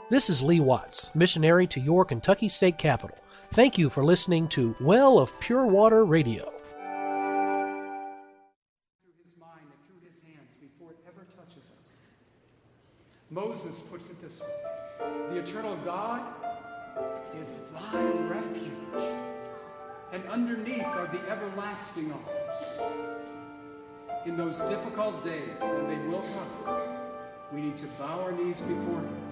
This is Lee Watts, missionary to your Kentucky state capital. Thank you for listening to Well of Pure Water Radio. Through his mind and through his hands before it ever touches us. Moses puts it this way: the eternal God is thy refuge, and underneath are the everlasting arms. In those difficult days, and they will come, we need to bow our knees before him